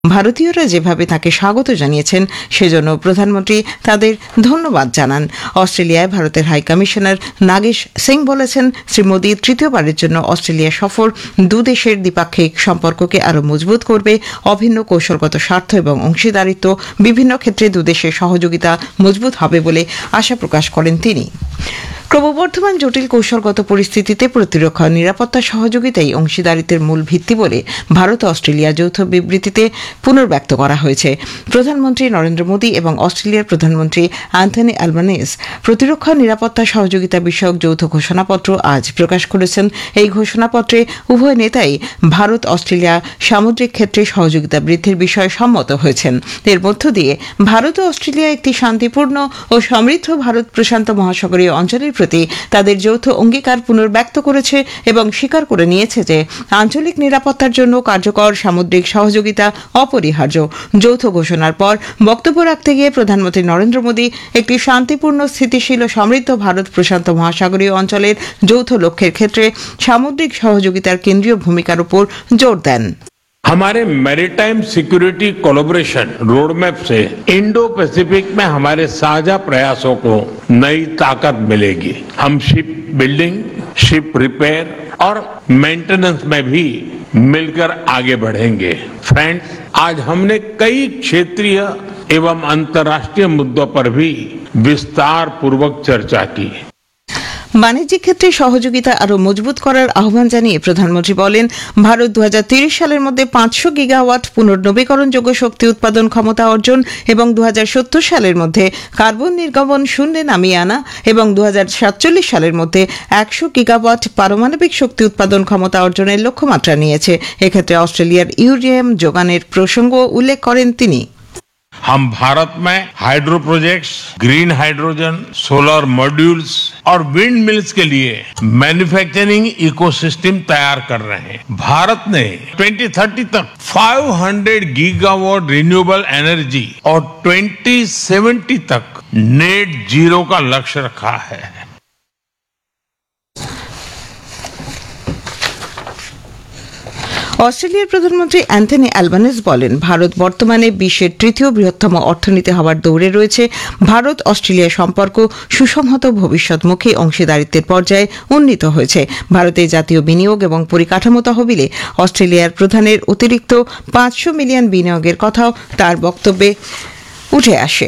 ভারতীয়রা যেভাবে তাকে স্বাগত জানিয়েছেন সেজন্য প্রধানমন্ত্রী তাদের ধন্যবাদ জানান। অস্ট্রেলিয়ায় ভারতের হাই কমিশনার নাগেশ সিং বলেছেন, শ্রী মোদী তৃতীয়বারের জন্য অস্ট্রেলিয়া সফর দুদেশের দ্বিপাক্ষিক সম্পর্ককে আরও মজবুত করবে। অভিন্ন কৌশলগত স্বার্থ এবং অংশীদারিত্ব বিভিন্ন ক্ষেত্রে দুদেশের সহযোগিতা মজবুত হবে বলে আশা প্রকাশ করেন তিনি। ক্রমবর্ধমান জটিল কৌশলগত পরিস্থিতিতে প্রতিরক্ষা ও নিরাপত্তা সহযোগিতাই অংশীদারিত্বের মূল ভিত্তি বলে ভারত অস্ট্রেলিয়া যৌথ বিবৃতিতে পুনর্ব্যক্ত করা হয়েছে। প্রধানমন্ত্রী নরেন্দ্র মোদী এবং অস্ট্রেলিয়ার প্রধানমন্ত্রী অ্যান্থনি অ্যালবানিজ প্রতিরক্ষা নিরাপত্তা সহযোগিতা বিষয়ক যৌথ ঘোষণাপত্র আজ প্রকাশ করেছেন। এই ঘোষণাপত্রে উভয় নেতাই ভারত অস্ট্রেলিয়া সামুদ্রিক ক্ষেত্রে সহযোগিতা বৃদ্ধির বিষয়ে সম্মত হয়েছেন। এর মধ্য দিয়ে ভারত ও অস্ট্রেলিয়া একটি শান্তিপূর্ণ ও সমৃদ্ধ ভারত প্রশান্ত মহাসাগরীয় অঞ্চলের প্রতি তাদের যৌথ অঙ্গীকার পুনর্ব্যক্ত করেছে এবং স্বীকার করে নিয়েছে যে আঞ্চলিক নিরাপত্তার জন্য কার্যকর সামুদ্রিক সহযোগিতা অপরিহার্য। যৌথ ঘোষণার পর বক্তব্য রাখতে গিয়ে প্রধানমন্ত্রী নরেন্দ্র মোদী একটি শান্তিপূর্ণ, স্থিতিশীল ও সমৃদ্ধ ভারত প্রশান্ত মহাসাগরীয় অঞ্চলের যৌথ লক্ষ্যের ক্ষেত্রে সামুদ্রিক সহযোগিতার কেন্দ্রীয় ভূমিকার উপর জোর দেন। हमारे मैरीटाइम सिक्योरिटी कोलैबोरेशन रोडमैप से इंडो पैसिफिक में हमारे साझा प्रयासों को नई ताकत मिलेगी। हम शिप बिल्डिंग, शिप रिपेयर और मेंटेनेंस में भी मिलकर आगे बढ़ेंगे। फ्रेंड्स, आज हमने कई क्षेत्रीय एवं अंतर्राष्ट्रीय मुद्दों पर भी विस्तार पूर्वक चर्चा की। বাণিজ্যিক ক্ষেত্রে সহযোগিতা আরও মজবুত করার আহ্বান জানিয়ে প্রধানমন্ত্রী বলেন, ভারত 2030 সালের মধ্যে 500 গিগাওয়াট পুনর্নবীকরণযোগ্য শক্তি উৎপাদন ক্ষমতা অর্জন এবং 2070 সালের মধ্যে কার্বন নির্গমন শূন্যে নামিয়ে আনা এবং 2047 সালের মধ্যে 100 গিগাওয়াট পারমাণবিক শক্তি উৎপাদন ক্ষমতা অর্জনের লক্ষ্যমাত্রা নিয়েছে। এক্ষেত্রে অস্ট্রেলিয়ার ইউরেনিয়াম যোগানের প্রসঙ্গ উল্লেখ করেন তিনি। हम भारत में hydro projects, green hydrogen, solar modules और विंड मिल्स के लिए मैन्युफैक्चरिंग इकोसिस्टम तैयार कर रहे हैं। भारत ने 2030 तक 500 गीगावाट रिन्यूएबल एनर्जी और 2070 तक नेट जीरो का लक्ष्य रखा है। অস্ট্রেলিয়ার প্রধানমন্ত্রী অ্যান্থনি অ্যালবানিজ বলেন, ভারত বর্তমানে বিশ্বের তৃতীয় বৃহত্তম অর্থনীতি হওয়ার দৌড়ে রয়েছে। ভারত অস্ট্রেলিয়া সম্পর্ক সুসংহত ভবিষ্যৎমুখী অংশীদারিত্বের পর্যায়ে উন্নীত হয়েছে। ভারতের জাতীয় বিনিয়োগ এবং পরিকাঠামো তহবিলে অস্ট্রেলিয়ার প্রধানের অতিরিক্ত 500 মিলিয়ন বিনিয়োগের কথাও তার বক্তব্যে উঠে আসে।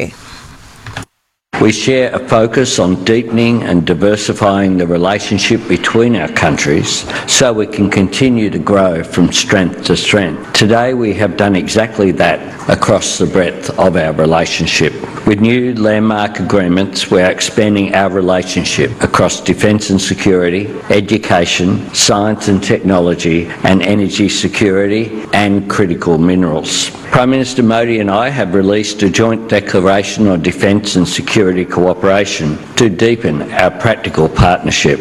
We share a focus on deepening and diversifying the relationship between our countries so we can continue to grow from strength to strength. Today we have done exactly that across the breadth of our relationship. With new landmark agreements, we are expanding our relationship across defence and security, education, science and technology, and energy security and critical minerals. Prime Minister Modi and I have released a joint declaration on defence and security cooperation to deepen our practical partnership.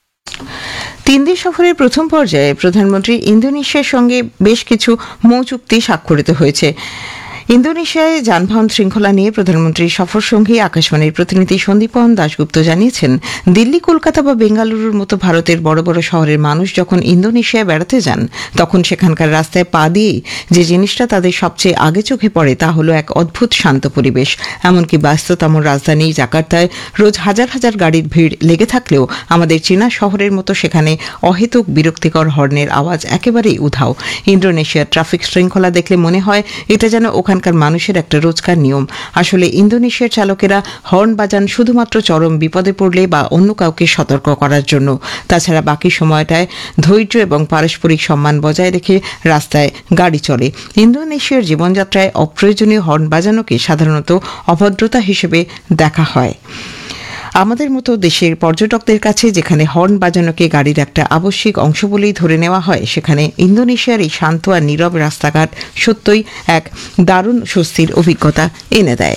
3 দেশ সফরের প্রথম পর্যায়ে প্রধানমন্ত্রী ইন্দোনেশিয়ার সঙ্গে বেশ কিছু মৌ চুক্তি স্বাক্ষরিত হয়েছে। ইন্দোনেশিয়ায় যানবাহন শৃঙ্খলা নিয়ে প্রধানমন্ত্রীর সফর সঙ্গী আকাশবাণীর প্রতিনিধি সন্দীপন দাশগুপ্ত জানিয়েছেন, দিল্লি, কলকাতা বা বেঙ্গালুরুর মতো ভারতের বড় বড় শহরের মানুষ যখন ইন্দোনেশিয়ায় বেড়াতে যান তখন সেখানকার রাস্তায় পা দিয়েই যে জিনিসটা তাদের সবচেয়ে আগে চোখে পড়ে তা হলো এক অদ্ভুত শান্ত পরিবেশ। এমনকি ব্যস্ততম রাজধানী জাকার্তায় রোজ হাজার হাজার গাড়ির ভিড় লেগে থাকলেও আমাদের চীনা শহরের মতো সেখানে অহেতুক বিরক্তিকর হর্নের আওয়াজ একেবারেই উধাও। ইন্দোনেশিয়ার ট্রাফিক শৃঙ্খলা দেখলে মনে হয় এটা যেন ওখানকার মানুষের একটা রোজকার নিয়ম। আসলে ইন্দোনেশিয়ার চালকেরা হর্ন বাজান শুধুমাত্র চরম বিপদে পড়লে বা অন্য কাউকে সতর্ক করার জন্য। তাছাড়া বাকি সময়টায় ধৈর্য এবং পারস্পরিক সম্মান বজায় রেখে রাস্তায় গাড়ি চলে। ইন্দোনেশিয়ার জীবনযাত্রায় অপ্রয়োজনীয় হর্ন বাজানোকে সাধারণত অভদ্রতা হিসেবে দেখা হয়। আমাদের মতো দেশের পর্যটকদের কাছে যেখানে হর্ন বাজানোকে গাড়ির একটা আবশ্যিক অংশ বলেই ধরে নেওয়া হয়, সেখানে ইন্দোনেশিয়ার এই শান্ত আর নীরব রাস্তাঘাট সত্যই এক দারুণ স্বস্তির অভিজ্ঞতা এনে দেয়।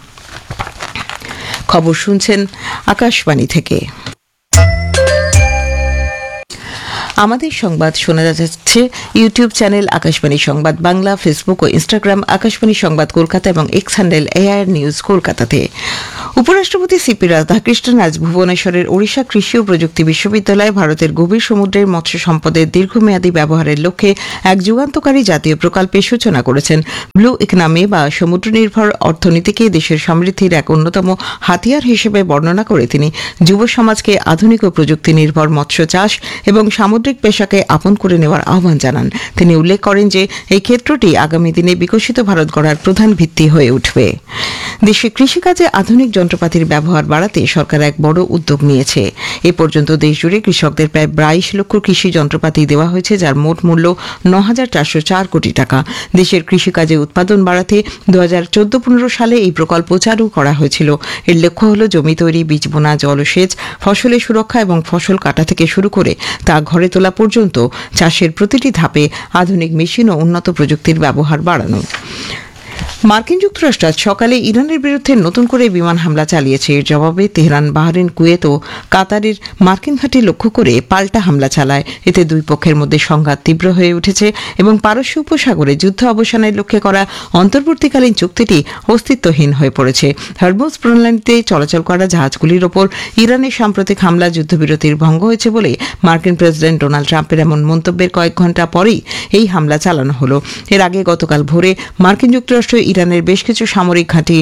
খবর শুনছেন আকাশবাণী থেকে। আমাদের সংবাদ শোনা যাচ্ছে ইউটিউব চ্যানেল আকাশবাণী সংবাদ বাংলা, ফেসবুক ও ইনস্টাগ্রাম আকাশবাণী সংবাদ কলকাতা এবং এক্স হ্যান্ডেল এআইআর নিউজ কলকাতাতে। উপরাষ্ট্রপতি সিপি রাধাকৃষ্ণন আজ ভুবনেশ্বরের ওড়িশা কৃষি ও প্রযুক্তি বিশ্ববিদ্যালয়ে ভারতের গভীর সমুদ্রের মৎস্য সম্পদের দীর্ঘমেয়াদী ব্যবহারের লক্ষ্যে এক যুগান্তকারী জাতীয় প্রকল্পের সূচনা করেছেন। ব্লু ইকোনমি বা সমুদ্র নির্ভর অর্থনীতিকে দেশের সমৃদ্ধির এক অন্যতম হাতিয়ার হিসেবে বর্ণনা করে তিনি যুব সমাজকে আধুনিক ও প্রযুক্তি নির্ভর মৎস্য চাষ এবং সামুদ্রিক পেশাকে আপন করে নেওয়ার আহ্বান জানান। তিনি উল্লেখ করেন যে এই ক্ষেত্রটি আগামী দিনে বিকশিত ভারত গড়ার প্রধান ভিত্তি হয়ে উঠবে। দেশে কৃষিকাজে আধুনিক যন্ত্রপাতির ব্যবহার বাড়াতে সরকার এক বড় উদ্যোগ নিয়েছে। এ পর্যন্ত দেশজুড়ে কৃষকদের প্রায় 22 লক্ষ কৃষি যন্ত্রপাতি দেওয়া হয়েছে, যার মোট মূল্য 9,404 কোটি টাকা। দেশের কৃষিকাজে উৎপাদন বাড়াতে 2014-15 সালে এই প্রকল্প চালু করা হয়েছিল। এর লক্ষ্য হল জমি তৈরি, বীজ বোনা, জলসেচ, ফসলের সুরক্ষা এবং ফসল কাটা থেকে শুরু করে তা ঘরে তোলা পর্যন্ত চাষের প্রতিটি ধাপে আধুনিক মেশিন ও উন্নত প্রযুক্তির ব্যবহার বাড়ানো। মার্কিন যুক্তরাষ্ট্র আজ সকালে ইরানের বিরুদ্ধে নতুন করে বিমান হামলা চালিয়েছে। এর জবাবে তেহরান, বাহরিন, কুয়েত ও কাতারের মার্কিন ঘাঁটি লক্ষ্য করে পাল্টা হামলা চালায়। এতে দুই পক্ষের মধ্যে সংঘাত তীব্র হয়ে উঠেছে এবং পারস্য উপসাগরে যুদ্ধ অবসানের লক্ষ্যে করা অন্তর্বর্তীকালীন চুক্তিটি অস্তিত্বহীন হয়ে পড়েছে। হরমুজ প্রণালীতে চলাচল করা জাহাজগুলির ওপর ইরানের সাম্প্রতিক হামলা যুদ্ধবিরতির ভঙ্গ হয়েছে বলে মার্কিন প্রেসিডেন্ট ডোনাল্ড ট্রাম্পের এমন মন্তব্যের কয়েক ঘণ্টা পরেই এই হামলা চালানো হলো। এর আগে গতকাল ভোরে মার্কিন যুক্তরাষ্ট্র ইরানের বেশ কিছু সামরিক ঘাঁটি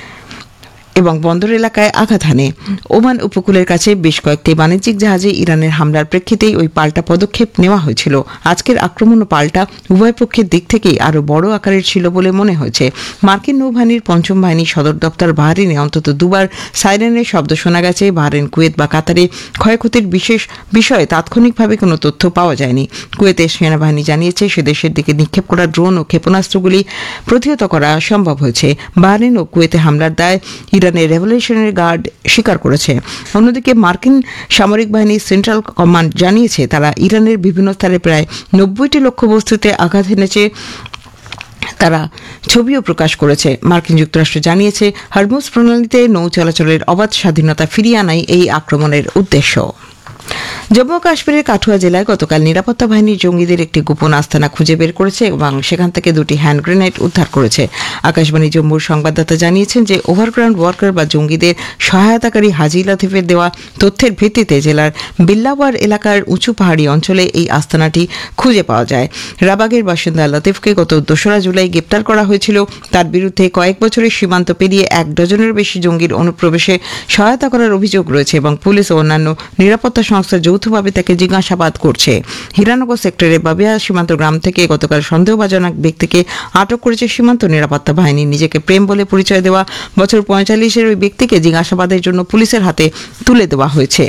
এবং বন্দর এলাকায় আঘাত হানে। ওমান উপকূলের কাছে বেশ কয়েকটি বাণিজ্যিক জাহাজে ইরানের হামলার প্রেক্ষিতেই ওই পাল্টা পদক্ষেপ নেওয়া হয়েছিল। আজকের আক্রমণ ও পাল্টা উভয় পক্ষের দিক থেকেই আরও বড় আকারের ছিল বলে মনে হয়েছে। মার্কিন নৌবাহিনীর পঞ্চম বাহিনী সদর দপ্তর বাহরিনে অন্তত দুবার সাইরেনের শব্দ শোনা গেছে। বাহরিন, কুয়েত বা কাতারে ক্ষয়ক্ষতির বিষয়ে তাৎক্ষণিকভাবে কোনো তথ্য পাওয়া যায়নি। কুয়েতের সেনাবাহিনী জানিয়েছে সে দেশের দিকে নিক্ষেপ করা ড্রোন ও ক্ষেপণাস্ত্রগুলি প্রতিহত করা সম্ভব হয়েছে। বাহরিন ও কুয়েতে হামলার দায় ইরানের রেভলিউশনারি গার্ড স্বীকার করেছে। অন্যদিকে মার্কিন সামরিক বাহিনীর সেন্ট্রাল কমান্ড জানিয়েছে তারা ইরানের বিভিন্ন স্তরে প্রায় 90টি লক্ষ্যবস্তুতে আঘাত এনেছে। তারা ছবিও প্রকাশ করেছে। মার্কিন যুক্তরাষ্ট্র জানিয়েছে হরমুজ প্রণালীতে নৌ চলাচলের অবাধ স্বাধীনতা ফিরিয়ে আনাই এই আক্রমণের উদ্দেশ্য। জম্মু ও কাশ্মীরের কাঠুয়া জেলায় গতকাল নিরাপত্তা বাহিনী জঙ্গিদের একটি গোপন আস্তানা খুঁজে বের করেছে এবং সেখান থেকে 2টি হ্যান্ড গ্রেনেড উদ্ধার করেছে। আকাশবাণী জম্মুর সংবাদদাতা জানিয়েছেন যে ওভারগ্রাউন্ড ওয়ার্কার বা জঙ্গিদের সহায়তাকারী হাজি লতিফের দেওয়া তথ্যের ভিত্তিতে জেলার বিল্লাওয়ার এলাকার উঁচু পাহাড়ি অঞ্চলে এই আস্তানাটি খুঁজে পাওয়া যায়। রাবাগের বাসিন্দা লতিফকে গত 2রা জুলাই গ্রেপ্তার করা হয়েছিল। তার বিরুদ্ধে কয়েক বছরের সীমান্ত পেরিয়ে 1 ডজনেরও বেশি জঙ্গির অনুপ্রবেশে সহায়তা করার অভিযোগ রয়েছে এবং পুলিশ ও অন্যান্য নিরাপত্তা সংস্থা যৌথভাবে তাকে জিজ্ঞাসাবাদ করছে। হীরানগর সেক্টরের বাবিয়া সীমান্ত গ্রাম থেকে গতকাল সন্দেহভাজনক ব্যক্তিকে আটক করেছে সীমান্ত নিরাপত্তা বাহিনী। নিজেকে প্রেম বলে পরিচয় দেওয়া বছর 45-এর ওই ব্যক্তিকে জিজ্ঞাসাবাদের জন্য পুলিশের হাতে তুলে দেওয়া হয়েছে।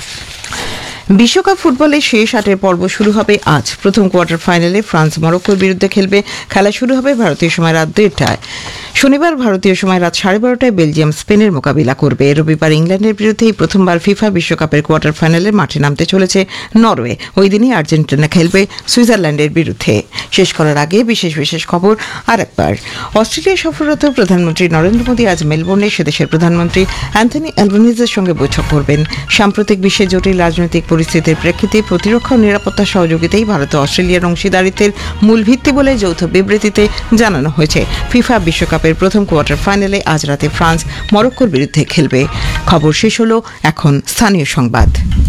বিশ্বকাপ ফুটবলের শেষ 8 পর্ব শুরু হবে আজ। প্রথম কোয়ার্টার ফাইনালে ফ্রান্স মরক্কোর বিরুদ্ধে খেলবে। খেলা শুরু হবে ভারতীয় সময় রাত 1টায়। শনিবার ভারতীয় সময় রাত 12:30টায় বেলজিয়াম স্পেনের মোকাবিলা করবে। রবিবার ইংল্যান্ডের বিরুদ্ধেই প্রথমবার ফিফা বিশ্বকাপের কোয়ার্টার ফাইনালে মাঠে নামতে চলেছে নরওয়ে। ওই দিনই আর্জেন্টিনা খেলবে সুইজারল্যান্ডের বিরুদ্ধে। শেষ করার আগে বিশেষ খবর আরেকবার। অস্ট্রেলিয়া সফররত প্রধানমন্ত্রী নরেন্দ্র মোদী আজ মেলবোর্নে সেদেশের প্রধানমন্ত্রী অ্যান্থনি অ্যালবানিজের সঙ্গে বৈঠক করবেন। সাম্প্রতিক বিশ্বে জটিল রাজনৈতিক পরিস্থিতির প্রেক্ষিতে প্রতিরক্ষা ও নিরাপত্তা সহযোগিতাই ভারত ও অস্ট্রেলিয়ার অংশীদারিত্বের মূল ভিত্তি বলে যৌথ বিবৃতিতে জানানো হয়েছে। ফিফা বিশ্বকাপের প্রথম কোয়ার্টার ফাইনালে আজ রাতে ফ্রান্স মরক্কোর বিরুদ্ধে খেলবে। খবর শেষ হলো। এখন স্থানীয় সংবাদ।